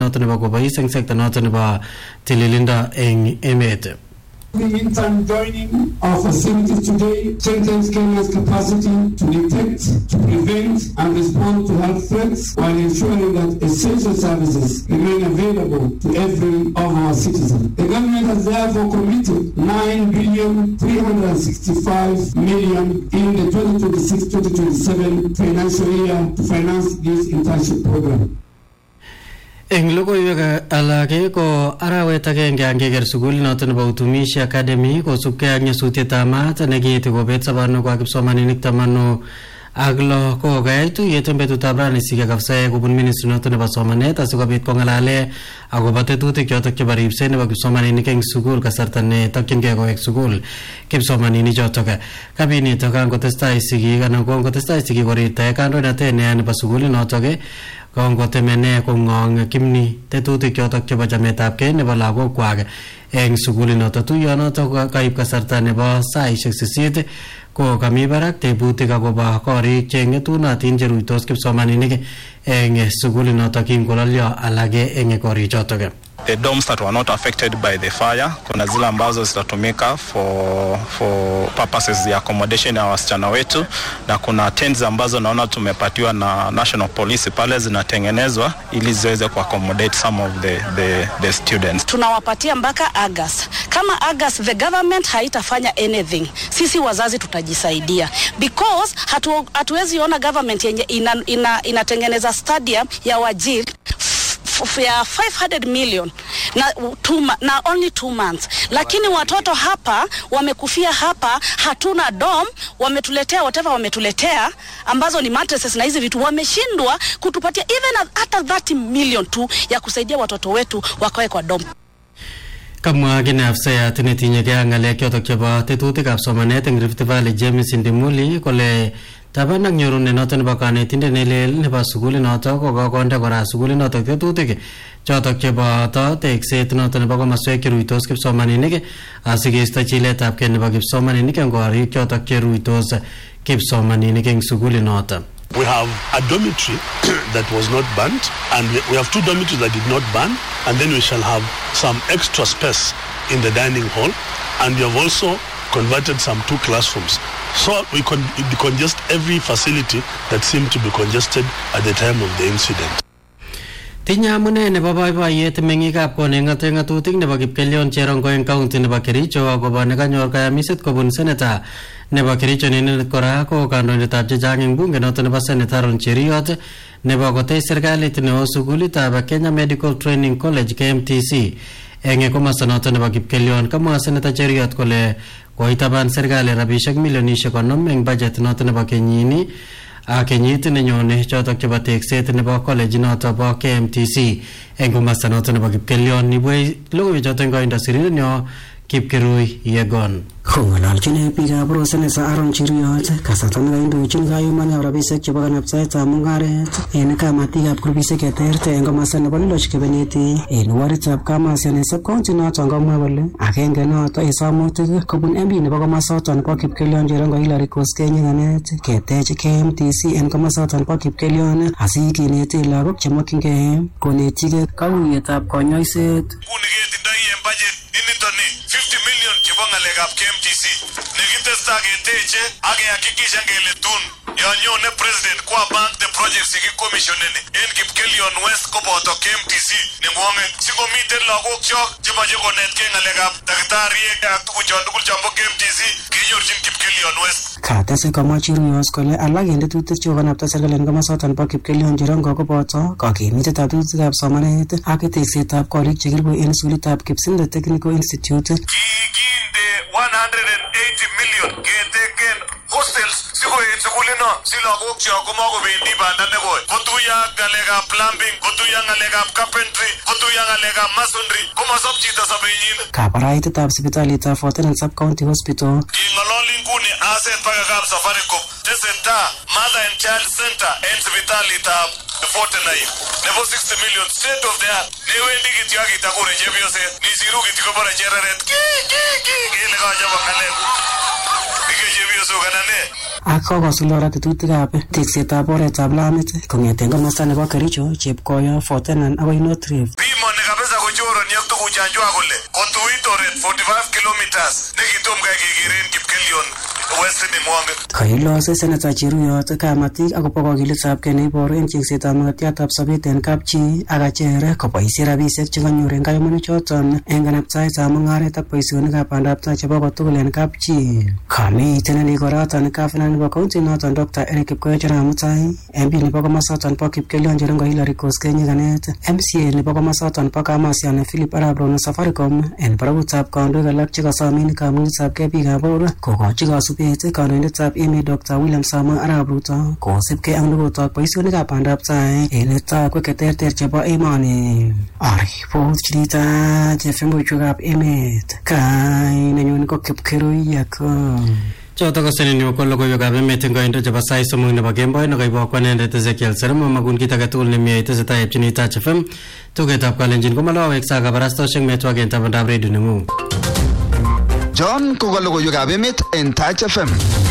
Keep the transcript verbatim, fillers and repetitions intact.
noton nebo kobois eng sekta noton nebo tililindo eng emet. The intern joining our facilities today strengthens Kenya's capacity to detect, to prevent, and respond to health threats while ensuring that essential services remain available to every of our citizens. The government has therefore committed nine billion three hundred sixty-five million in the twenty twenty-six twenty twenty-seven financial year to finance this internship program. Eng logoiwek alake ko arawet agenge angeker sukulit noton nebo Utumishi Academy kosubkei ak nyasutietab maat nekiiti kobet sobonwekab kipsomaninik tamanu ak lo ko kayai tuyet eng betutab rani sikek afsaek kobun ministry noton nebo somanet asikobit kong'alale akobo tetutik chotok chebo ripset nebo kipsomaninik eng sukul kasarta ne tokyingei kowek sukul kipsomaninik chotok. Kabinet kan kotestai sigik anan ko kotestai sigik korirtae kandoinatet neya nebo sukulit notok kongo temene kongong kimni tetutik chotok chebo chametabgei nebo lagokwak eng sukulit notok. Tuyonotok kaib kasarta nebo saishek sisit ko kami barak tebutik akobo korik chengetunotin cheruitos kipsomaninik eng sukulit notok kingololyo alage eng korik chotok. The dorms that were not affected by the fire, kuna zile ambazo zitatumika for for purposes ya accommodation ya wasichana wetu, na kuna tents ambazo naona tumepatiwa na National Police pale zinatengenezwa ili ziweze ku accommodate some of the the the students. Tunawapatia mpaka August. Kama August the government haitafanya anything, sisi wazazi tutajisaidia because hatu hatuwezi ona government yenye ina, ina, inatengeneza stadium ya Wajir ya five hundred million na, two, na only two months, lakini watoto hapa wamekufia hapa, hatuna dom, wametuletea whatever wametuletea ambazo ni mattresses na hizi vitu, wameshindwa kutupatia even hata thirty million tu ya kusaidia watoto wetu wakae kwa dom. Kamwa kina afsayat netinyekei ak ng'alek chotok chebo tetutikab somanet eng Rift Valley James Ndimuli kole taban ak nyorunet noton nebo kanetindet nelel nebo sukulit notok ko kakonde kora sukulit notok tetutik chotok chebo tekset noton nebo komaswek cheruitos kipsomaninik asikeisto chiletabgei nebo kipsomaninik eng korik chotok cheruitos kipsomaninik eng sukulit notok. We have a dormitory that was not burnt, and we have two dormitories that did not burn, and then we shall have some extra space in the dining hall, and we have also converted some two classrooms. So we can decongest every facility that seemed to be congested at the time of the incident. Tinya amune nebo boiboiyet meng'ikab koneng'ate ng'atutik nebo Kipkelion Cherongo eng county nebo Kericho akobo nekanyor kayamiset kobun senator nebo Kericho nenindet kora ko kandoindetab chechang eng bunge noto nebo Senator Aaron Cheriot nebo kotech serikalit neo sukulitab Kenya Medical Training College K M T C eng komosta noto nebo Kipkelion. Kamwa Senator Cheriot kole koitaban serikali rabishek milionishek konom eng budget noto nebo kenyini a kenyit nenyone chotok chebo tekset nebo college noto bo K M T C eng komosta noto nebo Kipkelion. Nibwei logoiwek choto eng koindo sirirenyo Kipkirui Yegon. Kong'alalchin biikab Senator Aaron Cheriot kasarta nekaindochin kayumanikab rabisiek chebo kanabtaetab mung'aret en kamatikab grupisiek cheterter en komosta nebo Liloch Kebeneti en waritab Kamasia en sub-county noton komwa kole agenge noto en samutik kobun M P nebo komosoton nebo Kipkelion Cherongo Hilary Koskei nyikanet ketech K M T C en komosoton nebo Kipkelion asikinete lagok chemokyingei konetyigei kauyetab konyoiset. Nguni ketindoi en budget initoni fifty million chebo ng'alekab K M T C nekitestai keteche ak kehakikisha kele tun yon nyone president kwa bank the projects chekikomishoneni en Kipkelion West koboto K M T C nengwonge sikomiten lagok chok chemoche konetkei ng'alekab daktariek ak tuguchon tugul chombo K M T C kenyorchin Kipkelion West. Katese kamwa Cheriot kole alak en tetutik chekokanapta serikali en komosoton bo Kipkelion Cherongo koboto kakimitetab tetutikab somanet ak teksetab korik chekirue en sukulitab Kipsinde Technical Institute. Kikinde one hundred eighty million keteken hostels sikoet sukulino si lagok chok komakobendi banda nekoi kotuyo ak ng'alekab plumbing, kotuyo ng'alekab carpentry, kotuyo ng'alekab masonry komasop chito sobenyin. Kabaraitetab sipitalitab Fort Ellen Sub-County Hospital king'ololi nguni aset pakakab Safaricom tesetai Mother and Child Center en sipitalitab Fort Ellen nebo sixty million state of the art newendi kityo ak itakure chepyoset nisiru kityo kobore chereret ki ki ki kele kachobok ng'alek. Ike chepyosok anan ne? Ak kokosulda ratitutikab teksetab oretab lamit kong'eten komosta nebo Kericho, Chepkoyo, Fortenan akoi North Rift. Pimoni kabisa kochoroni ak tukuchanjwa kole kotuit oret forty-five kilometers nekitom kai kekeren Kipkelion West Nimwonget. Kailose Senator Cheruyot kamatik akobo kokiletabgei neiboru en chengsetab makatiatab sobet en kapchi ak achere koboisie rabisiek chekanyor en kayumanichoton en kanaptaetab mung'aret ak boisionikab bandab tai chebo kotugul en kapchi. Kamiten en igoroton gavana nebo kaunti noton Doctor Eric Kipkoech Mutai, M P nebo komosoton bo Kipkelion Cherongo Hilary Koskei Nyikanet, M C A nebo komosoton bo Kamasian Philip Arap Rono Safaricom en barakutab kandoik alak chekasomin kamugetabgei biikab boror kokochi kasubet kandoindetab emet Doctor William Samoei Arap Ruto kosibgei ak nekotok boisionikab bandab tai en letakwek cheterter chebo emoni. Aripot chirita chefemboiwekab emet kai nenyone ko Kipkerui Yako. Choto ko senenyo ko logoiwekab emet eng koindo chebo sait somok nebo kemboi nekoibok anendet Ezekiel Seremo makun kit age tugul nemi tesetai epchini Touch F M tugetab kalenjin komalowek sa kabarastoshek metwak en tabandab redio nengung. John ko logoiwekab emet en Touch F M.